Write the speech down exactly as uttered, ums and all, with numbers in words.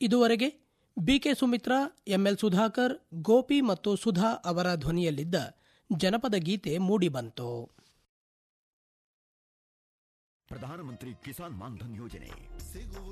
ಇದುವರೆಗೆ BK Sumitra, ML Sudhakar, Gopi ಮತ್ತು ಸುಧಾ ಅವರ ಧ್ವನಿಯಲ್ಲಿದ್ದ ಜನಪದ ಗೀತೆ ಮೂಡಿಬಂತು. ಪ್ರಧಾನಮಂತ್ರಿ ಕಿಸಾನ್ ಮಾನ್ಧನ್ ಯೋಜನೆ ಸಿಗುವುದು